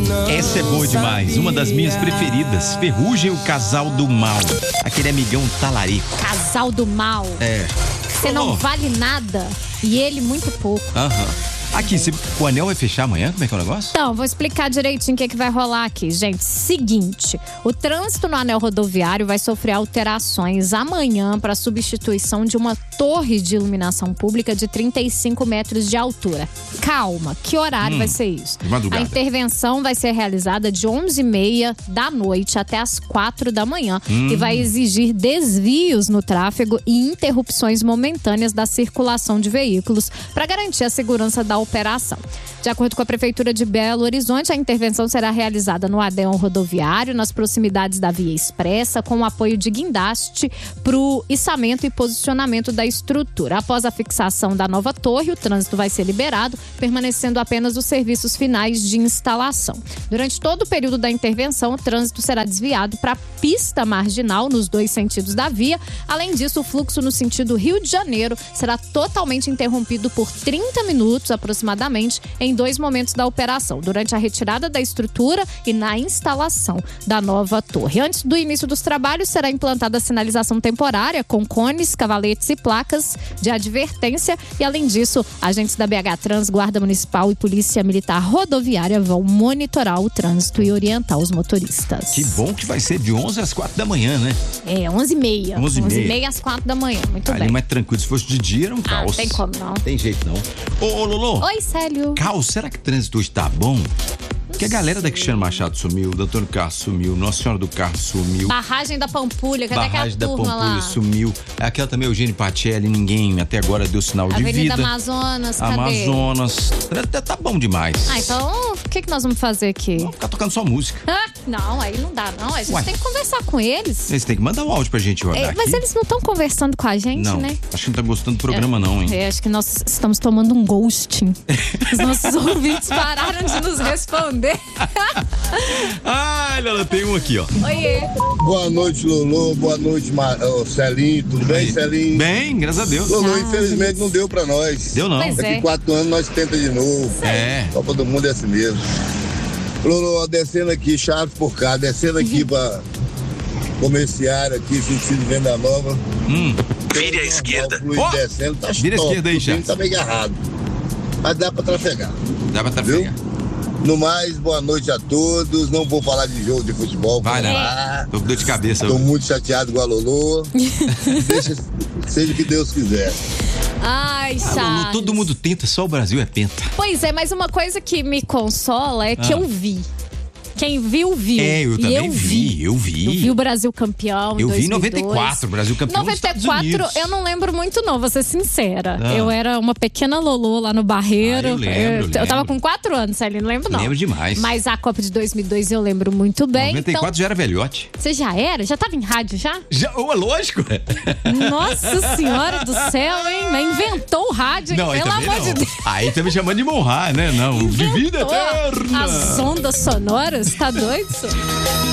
Essa é boa demais, uma das minhas preferidas. Ferrugem, o casal do mal. Aquele amigão talarico. Casal do mal. É. Você não vale nada e ele muito pouco. Aqui, o anel vai fechar amanhã? Como é que é o negócio? Então, vou explicar direitinho o que vai rolar aqui, gente. Seguinte, o trânsito no anel rodoviário vai sofrer alterações amanhã para substituição de uma torre de iluminação pública de 35 metros de altura. Calma, que horário vai ser isso? De madrugada. A intervenção vai ser realizada de 11h30 da noite até as 4 da manhã e vai exigir desvios no tráfego e interrupções momentâneas da circulação de veículos para garantir a segurança da operação. De acordo com a Prefeitura de Belo Horizonte, a intervenção será realizada no anel rodoviário, nas proximidades da via expressa, com o apoio de guindaste para o içamento e posicionamento da estrutura. Após a fixação da nova torre, o trânsito vai ser liberado, permanecendo apenas os serviços finais de instalação. Durante todo o período da intervenção, o trânsito será desviado para a pista marginal nos 2 sentidos da via. Além disso, o fluxo no sentido Rio de Janeiro será totalmente interrompido por 30 minutos aproximadamente em 2 momentos da operação, durante a retirada da estrutura e na instalação da nova torre. Antes do início dos trabalhos, será implantada a sinalização temporária com cones, cavaletes e placas de advertência e, além disso, agentes da BH Trans, Guarda Municipal e Polícia Militar Rodoviária vão monitorar o trânsito e orientar os motoristas. Que bom que vai ser de 11 às 4 da manhã, né? 11h30. 11h30. 11h30 às 4 da manhã. Muito Ali bem. mais tranquilo. Se fosse de dia, era um caos. Não tem como não. Tem jeito não. Ô, Lolo. Oi, Célio. Caos, será que o trânsito hoje tá bom? Porque a galera da Cristiano Machado sumiu, o Antônio Carlos sumiu, Nossa Senhora do Carro sumiu. Barragem da Pampulha, cadê Barragem que a da turma Pampulha lá? sumiu. Aquela também, Eugênio Pacelli, ninguém até agora deu sinal de Avenida vida. Amazonas, cadê? Amazonas. Tá bom demais. Então, o que nós vamos fazer aqui? Vamos ficar tocando só música. Não, aí não dá, não. A gente Ué. tem que conversar com eles. Eles têm que mandar um áudio pra gente rodar Mas aqui. eles não estão conversando com a gente, Não, né? acho que não tá gostando do programa não, hein? Acho que nós estamos tomando um ghosting. Os nossos ouvintes pararam de nos responder. Ai, Lala, tem um aqui, ó. Oiê. Boa noite, Lolo. Boa noite, Celinho. Tudo bem, Celinho? Bem, graças a Deus. Lolo, infelizmente não deu pra nós. Deu não. Pois é. Daqui 4 anos nós tenta de novo. É. Copa do Mundo é assim mesmo. Lolo, descendo aqui, Chaves por cá, descendo aqui pra comerciário aqui, sentido Venda Nova. Vire à esquerda. Ó, Descendo, tá vira à top, esquerda aí, o time Chaves. tá meio agarrado. Mas dá pra trafegar. Dá pra trafegar. No mais, boa noite a todos. Não vou falar de jogo de futebol. Vai vou lá. falar. Tô com dor de cabeça. Tô muito chateado com a Lolo. Seja o que Deus quiser. Ai, Lulu, Chaves. todo mundo tenta, só o Brasil é penta. Pois é, mas uma coisa que me consola é que eu vi. Quem viu, viu. É, eu E também vi. Eu vi o Brasil campeão em Eu vi em 2002. 94, o Brasil campeão dos Estados 94, Unidos. eu não lembro muito não, vou ser sincera. Ah. Eu era uma pequena Lolo lá no Barreiro. Eu lembro. Eu tava com 4 anos, Célia, não lembro não. Lembro demais. Mas a Copa de 2002 eu lembro muito bem. 94 já era velhote. Então, você já era? Já tava em rádio já? Já, lógico. Nossa Senhora do céu, hein? Mas inventou o rádio, hein? Não, aí Pelo também amor não. de Deus. Aí também chamando de monrar, né? Não, de vida Inventou eterna. as ondas sonoras, tá doido, senhor?